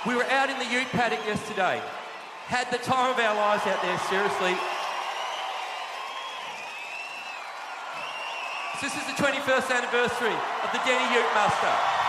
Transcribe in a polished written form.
We were out in the ute paddock yesterday. Had the time of our lives out there, seriously. So this is the 21st anniversary of the Denny Ute Muster.